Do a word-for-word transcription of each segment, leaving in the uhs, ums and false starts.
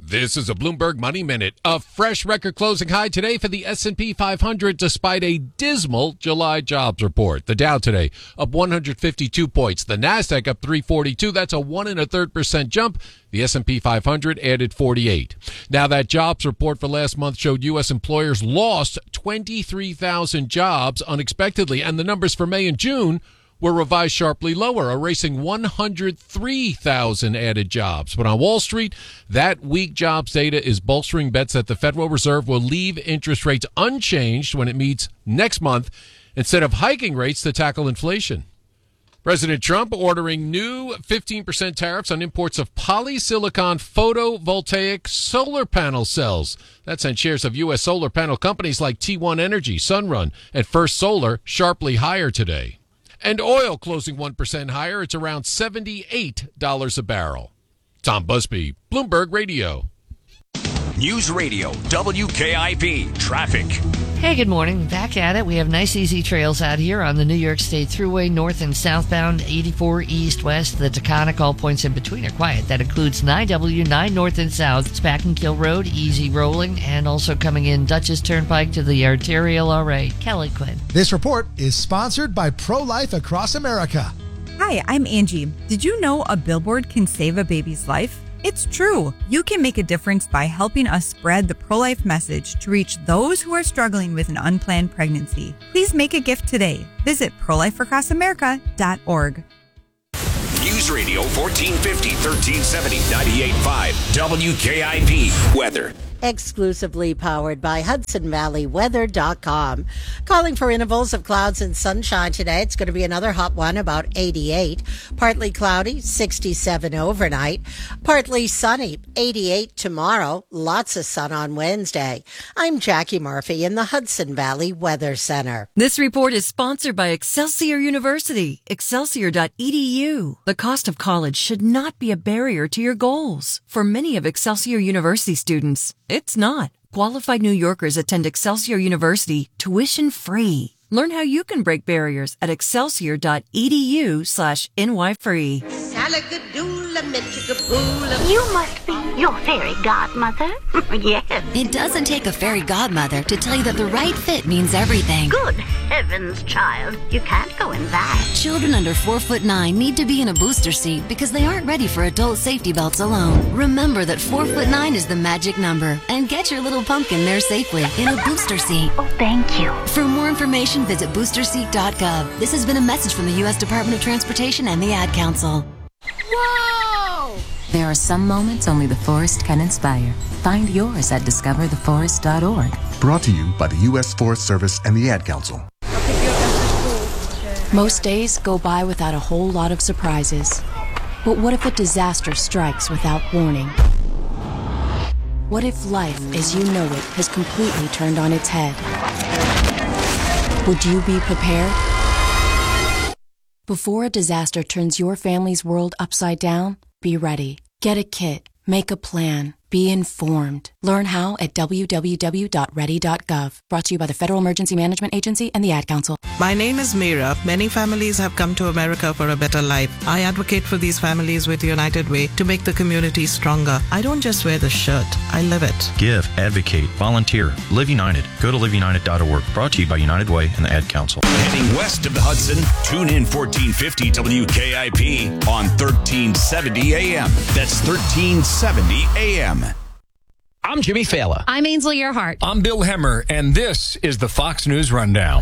This is a Bloomberg Money Minute. A fresh record closing high today for the S and P five hundred despite a dismal July jobs report. The Dow today up one hundred fifty-two points. The Nasdaq up three forty-two. That's a one and a third percent jump. The S and P five hundred added forty-eight. Now that jobs report for last month showed U S employers lost twenty-three thousand jobs unexpectedly, and the numbers for May and June were revised sharply lower, erasing one hundred three thousand added jobs. But on Wall Street, that weak jobs data is bolstering bets that the Federal Reserve will leave interest rates unchanged when it meets next month instead of hiking rates to tackle inflation. President Trump ordering new fifteen percent tariffs on imports of polysilicon photovoltaic solar panel cells. That sent shares of U S solar panel companies like T one Energy, Sunrun, and First Solar sharply higher today. And oil closing one percent higher. It's around seventy-eight dollars a barrel. Tom Busby, Bloomberg Radio. News Radio, W K I P, traffic. Hey, good morning. Back at it. We have nice, easy trails out here on the New York State Thruway, north and southbound, eighty-four east, west. The Taconic, all points in between are quiet. That includes nine W, nine north and south, Spackenkill Road, easy rolling, and also coming in Dutchess Turnpike to the arterial. All right, Kelly Quinn. This report is sponsored by Pro-Life Across America. Hi, I'm Angie. Did you know a billboard can save a baby's life? It's true. You can make a difference by helping us spread the pro-life message to reach those who are struggling with an unplanned pregnancy. Please make a gift today. Visit pro life across america dot org. News Radio fourteen fifty, thirteen seventy, ninety-eight point five, W K I P weather. Exclusively powered by Hudson Valley Weather dot com. Calling for intervals of clouds and sunshine today. It's going to be another hot one, about eighty-eight. Partly cloudy, sixty-seven overnight. Partly sunny, eighty-eight tomorrow. Lots of sun on Wednesday. I'm Jackie Murphy in the Hudson Valley Weather Center. This report is sponsored by Excelsior University, excelsior dot e d u. The cost of college should not be a barrier to your goals. For many of Excelsior University students, it's not. Qualified New Yorkers attend Excelsior University tuition free. Learn how you can break barriers at excelsior dot e d u slash n y free. You must be your fairy godmother. Yes. It doesn't take a fairy godmother to tell you that the right fit means everything. Good heavens, child. You can't go in that. Children under four foot nine need to be in a booster seat because they aren't ready for adult safety belts alone. Remember that four foot nine is the magic number, and get your little pumpkin there safely in a booster seat. Oh, thank you. For more information, visit booster seat dot gov. This has been a message from the U S Department of Transportation and the Ad Council. Whoa! There are some moments only the forest can inspire. Find yours at discover the forest dot org. Brought to you by the U S Forest Service and the Ad Council. Most days go by without a whole lot of surprises. But what if a disaster strikes without warning? What if life, as you know it, has completely turned on its head? Would you be prepared? Before a disaster turns your family's world upside down, be ready. Get a kit. Make a plan. Be informed. Learn how at w w w dot ready dot gov. Brought to you by the Federal Emergency Management Agency and the Ad Council. My name is Meera. Many families have come to America for a better life. I advocate for these families with United Way to make the community stronger. I don't just wear the shirt, I live it. Give, advocate, volunteer. Live United. Go to live united dot org. Brought to you by United Way and the Ad Council. Heading west of the Hudson, tune in fourteen fifty W K I P on thirteen seventy A M. That's thirteen seventy A M. I'm Jimmy Fallon. I'm Ainsley Earhart. I'm Bill Hemmer, and this is the Fox News Rundown.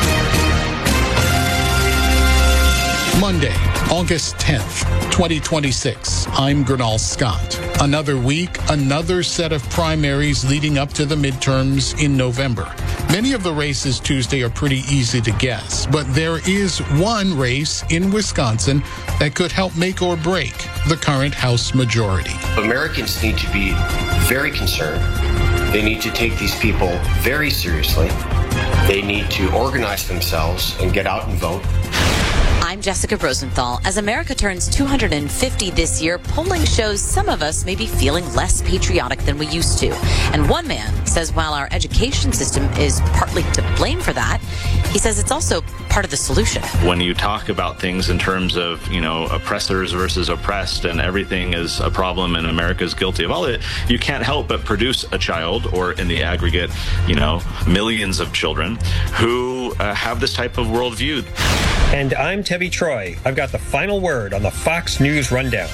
Monday, August tenth, twenty twenty-six. I'm Gernal Scott. Another week, another set of primaries leading up to the midterms in November. Many of the races Tuesday are pretty easy to guess, but there is one race in Wisconsin that could help make or break the current House majority. Americans need to be very concerned. They need to take these people very seriously. They need to organize themselves and get out and vote. I'm Jessica Rosenthal. As America turns two hundred fifty this year, polling shows some of us may be feeling less patriotic than we used to. And one man says while our education system is partly to blame for that, he says it's also part of the solution. When you talk about things in terms of, you know, oppressors versus oppressed and everything is a problem and America's guilty of all of it, you can't help but produce a child, or in the aggregate, you know, millions of children who uh, have this type of worldview. And I'm Tebby Troy. I've got the final word on the Fox News Rundown.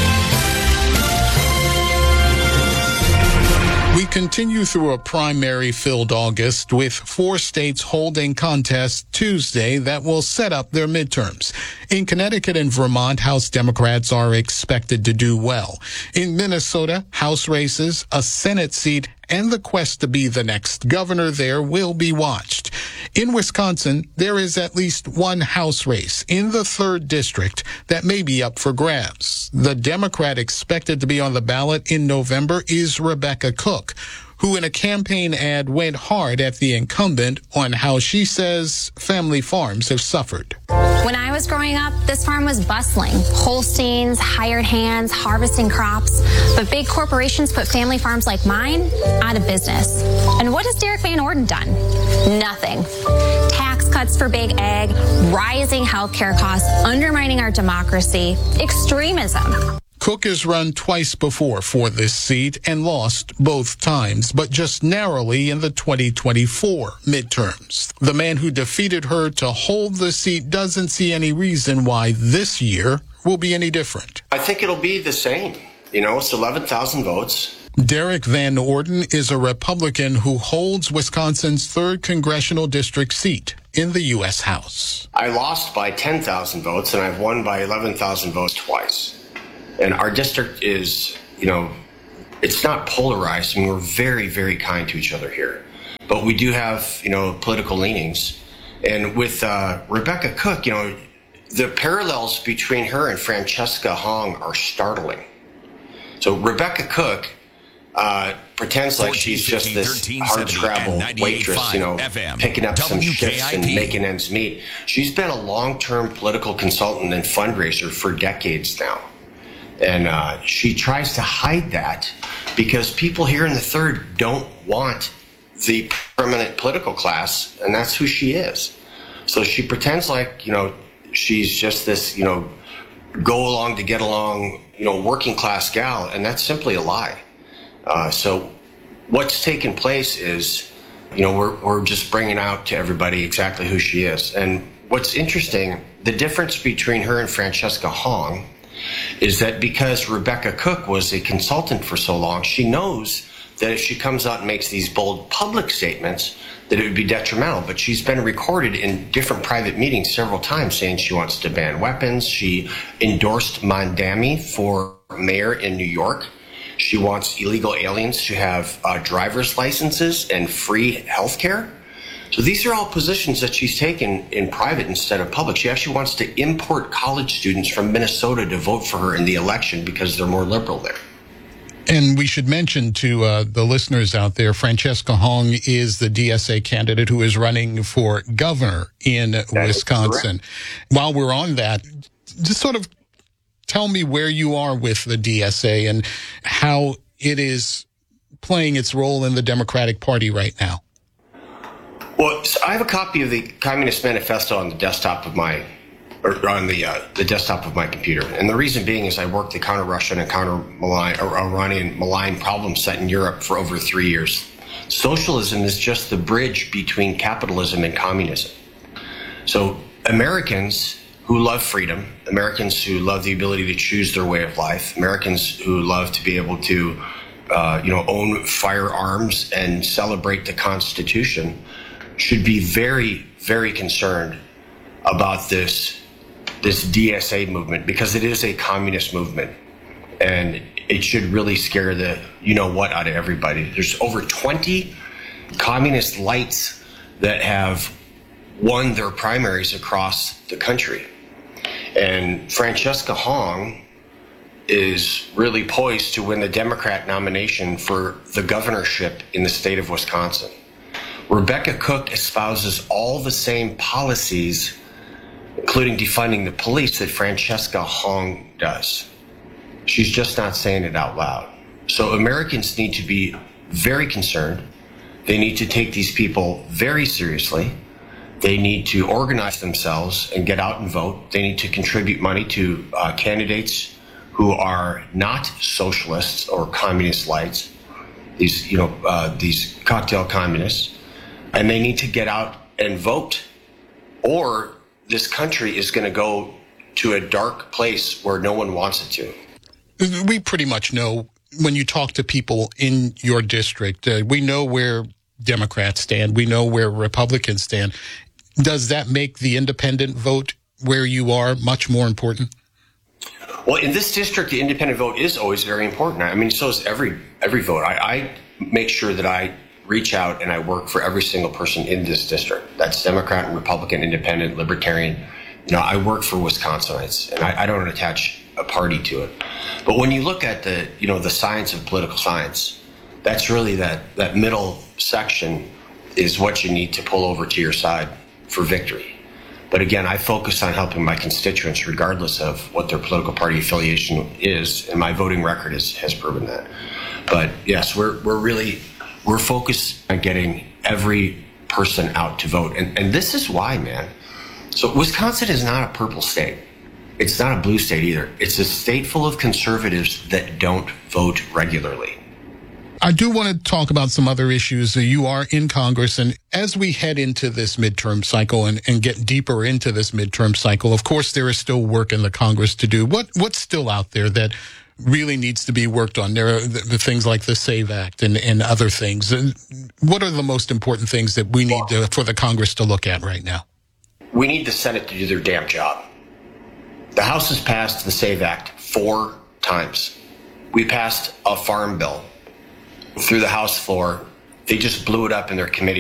We continue through a primary-filled August with four states holding contests Tuesday that will set up their midterms. In Connecticut and Vermont, House Democrats are expected to do well. In Minnesota, House races, a Senate seat, and the quest to be the next governor there will be watched. In Wisconsin, there is at least one House race in the third district that may be up for grabs. The Democrat expected to be on the ballot in November is Rebecca Cook, who in a campaign ad went hard at the incumbent on how she says family farms have suffered. When I was growing up, this farm was bustling. Holsteins, hired hands, harvesting crops. But big corporations put family farms like mine out of business. And what has Derek Van Orden done? Nothing. Tax cuts for big ag, rising healthcare costs, undermining our democracy, extremism. Cook has run twice before for this seat and lost both times, but just narrowly in the twenty twenty-four midterms. The man who defeated her to hold the seat doesn't see any reason why this year will be any different. I think it'll be the same. You know, it's eleven thousand votes. Derek Van Orden is a Republican who holds Wisconsin's third congressional district seat in the U S House. I lost by ten thousand votes, and I've won by eleven thousand votes twice. And our district is, you know, it's not polarized. I mean, we're very, very kind to each other here. But we do have, you know, political leanings. And with uh, Rebecca Cook, you know, the parallels between her and Francesca Hong are startling. So Rebecca Cook uh, pretends like she's just this hard-travel waitress, you know, F M, picking up some shifts and making ends meet. She's been a long-term political consultant and fundraiser for decades now. And uh, she tries to hide that because people here in the third don't want the permanent political class, and that's who she is. So she pretends like, you know, she's just this, you know, go along to get along, you know, working class gal, and that's simply a lie. Uh, so what's taken place is, you know, we're, we're just bringing out to everybody exactly who she is. And what's interesting, the difference between her and Francesca Hong is that because Rebecca Cook was a consultant for so long, she knows that if she comes out and makes these bold public statements, that it would be detrimental. But she's been recorded in different private meetings several times saying she wants to ban weapons. She endorsed Mondami for mayor in New York. She wants illegal aliens to have uh, driver's licenses and free health care. So these are all positions that she's taken in private instead of public. She actually wants to import college students from Minnesota to vote for her in the election because they're more liberal there. And we should mention to uh, the listeners out there, Francesca Hong is the D S A candidate who is running for governor in that Wisconsin. While we're on that, just sort of tell me where you are with the D S A and how it is playing its role in the Democratic Party right now. Well, so I have a copy of the Communist Manifesto on the desktop of my, or on the uh, the desktop of my computer, and the reason being is I worked the counter-Russian and counter-Iranian malign problem set in Europe for over three years. Socialism is just the bridge between capitalism and communism. So Americans who love freedom, Americans who love the ability to choose their way of life, Americans who love to be able to, uh, you know, own firearms and celebrate the Constitution, should be very, very concerned about this this D S A movement, because it is a communist movement, and it should really scare the you-know-what out of everybody. There's over twenty communist lights that have won their primaries across the country. And Francesca Hong is really poised to win the Democrat nomination for the governorship in the state of Wisconsin. Rebecca Cook espouses all the same policies including defunding the police that Francesca Hong does. She's just not saying it out loud. So Americans need to be very concerned. They need to take these people very seriously. They need to organize themselves and get out and vote. They need to contribute money to uh, candidates who are not socialists or communist lights, these, you know, uh, these cocktail communists, and they need to get out and vote, or this country is going to go to a dark place where no one wants it to. We pretty much know when you talk to people in your district, uh, we know where Democrats stand. We know where Republicans stand. Does that make the independent vote where you are much more important? Well, in this district, the independent vote is always very important. I mean, so is every every vote. I, I make sure that I reach out and I work for every single person in this district. That's Democrat, Republican, Independent, Libertarian. You know, I work for Wisconsinites, and I, I don't attach a party to it. But when you look at the, you know, the science of political science, that's really that, that middle section is what you need to pull over to your side for victory. But again, I focus on helping my constituents regardless of what their political party affiliation is, and my voting record is, has proven that. But yes, we're we're really we're focused on getting every person out to vote, and and this is why, man. So Wisconsin is not a purple state. It's not a blue state either. It's a state full of conservatives that don't vote regularly. I do want to talk about some other issues. You are in Congress, and as we head into this midterm cycle and, and get deeper into this midterm cycle, of course, there is still work in the Congress to do. What What's still out there that really needs to be worked on? There are the, the things like the SAVE Act and, and other things. And what are the most important things that we need to, for the Congress to look at right now? We need the Senate to do their damn job. The House has passed the SAVE Act four times. We passed a farm bill through the House floor. They just blew it up in their committee